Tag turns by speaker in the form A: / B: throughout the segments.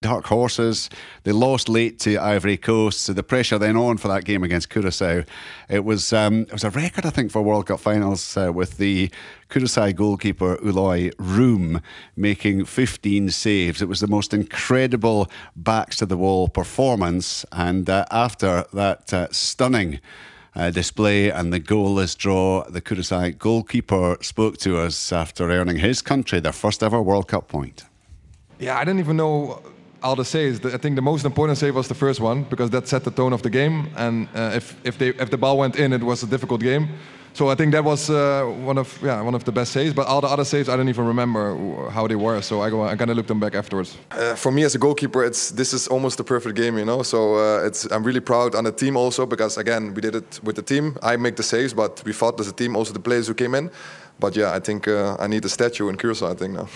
A: dark horses. They lost late to Ivory Coast, so the pressure then on for that game against Curaçao. It was a record, I think, for World Cup finals with the Curaçao goalkeeper Uloy Room making 15 saves. It was the most incredible backs to the wall performance, and after that stunning display and the goalless draw, the Curaçao goalkeeper spoke to us after earning his country their first ever World Cup point.
B: Yeah, I didn't even know all the saves. I think the most important save was the first one, because that set the tone of the game. And if the ball went in, it was a difficult game. So I think that was one of the best saves. But all the other saves, I don't even remember how they were. So I kind of looked them back afterwards.
C: For me as a goalkeeper, this is almost the perfect game, you know. So I'm really proud on the team also, because again we did it with the team. I make the saves, but we fought as a team. Also the players who came in. But yeah, I think I need a statue in Curaçao, I think now.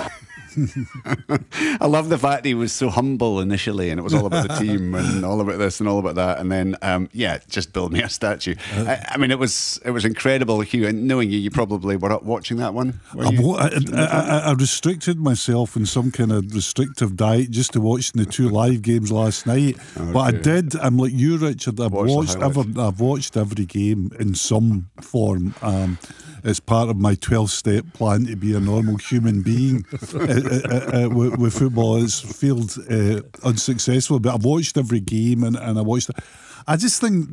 A: I love the fact he was so humble initially, and it was all about the team and all about this and all about that, and then just build me a statue. I mean, it was incredible, Hugh. And knowing you probably were up watching that one.
D: I restricted myself in some kind of restrictive diet just to watching the two live games last night. Okay. But I did. I'm like you, Richard. I've watched every game in some form. It's part of my 12-step plan to be a normal human being. With football, it's failed unsuccessful, but I've watched every game and I watched it. I just think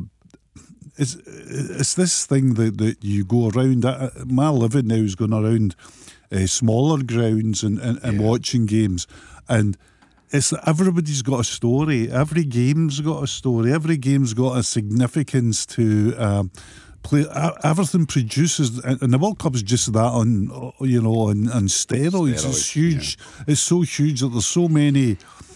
D: it's this thing that you go around. My living now is going around smaller grounds and watching games, and it's everybody's got a story. Every game's got a story. Every game's got a significance to. Everything produces, and the World Cup is just that on steroids. It's huge. Yeah. It's so huge that there's so many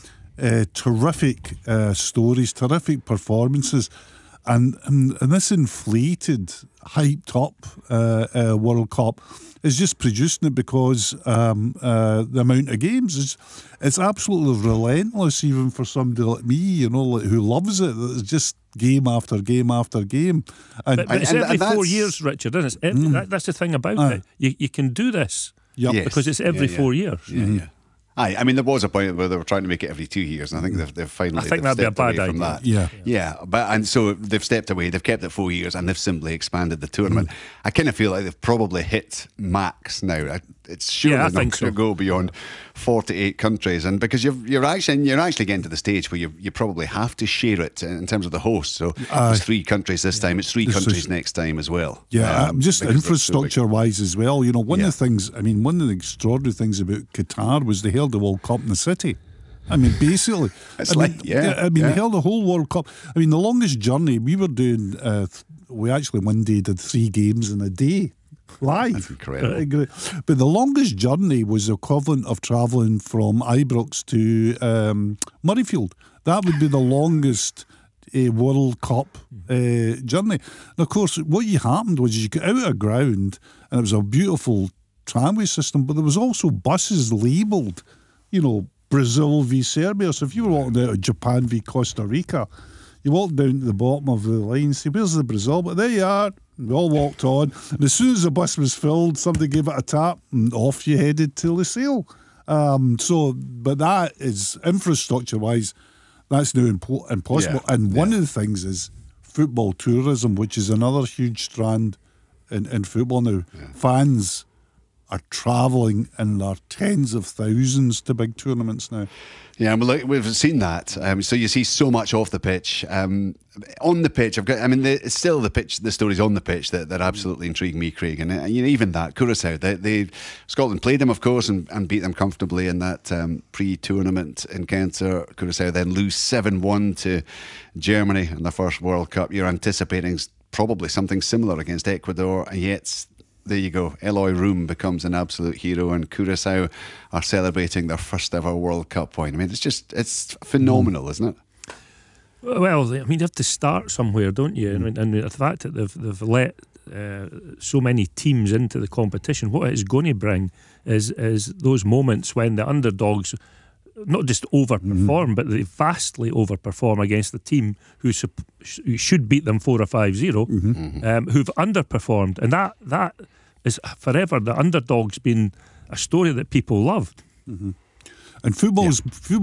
D: terrific stories, terrific performances, and this inflated, hyped up World Cup is just producing it because the amount of games it's absolutely relentless, even for somebody like me, who loves it. It's just game after game after game.
E: But it's every 4 years, Richard, isn't it? That's the thing about it. You can do this because it's every 4 years.
A: Yeah. I mean, there was a point where they were trying to make it every 2 years, and I think they've finally.
E: I think that'd be a bad idea.
A: And so they've stepped away. They've kept it 4 years, and they've simply expanded the tournament. I kind of feel like they've probably hit max now. It's surely not going to go beyond 48 countries, and because you're actually getting to the stage where you probably have to share it in terms of the host. So it's 3 countries this time. It's 3 countries next time as well.
D: Yeah, just infrastructure-wise as well. One of the things. I mean, one of the extraordinary things about Qatar was they held the World Cup in the city. I mean, basically, they held the whole World Cup. I mean, the longest journey we were doing. We actually one day did 3 games in a day. Live.
A: That's incredible.
D: But the longest journey was the equivalent of travelling from Ibrox to Murrayfield. That would be the longest World Cup journey. And of course, what happened was you got out of ground and it was a beautiful tramway system, but there was also buses labelled, Brazil v Serbia. So if you were walking out of Japan v Costa Rica, you walk down to the bottom of the line and say, where's the Brazil? But there you are. We all walked on. And as soon as the bus was filled, somebody gave it a tap and off you headed to Lucille. But that is, infrastructure-wise, that's now impossible. Yeah. And one of the things is football tourism, which is another huge strand in football now. Yeah. Fans are travelling in their tens of thousands to big tournaments now.
A: Yeah, we've seen that. So you see so much off the pitch. On the pitch, it's still the pitch. The stories on the pitch that absolutely intrigue me, Craig. And even that Curaçao, Scotland played them, of course, and beat them comfortably in that pre-tournament encounter. Curaçao then lose 7-1 to Germany in their first World Cup. You're anticipating probably something similar against Ecuador, and yet. There you go. Eloy Room becomes an absolute hero, and Curaçao are celebrating their first ever World Cup point. I mean, it's phenomenal, isn't it?
E: Well, I mean, you have to start somewhere, don't you? And the fact that they've let so many teams into the competition, what it's going to bring is those moments when the underdogs not just overperform, but they vastly overperform against the team who should beat them 4 or 5-0, who've underperformed, and that is forever. The underdog's been a story that people loved.
D: And football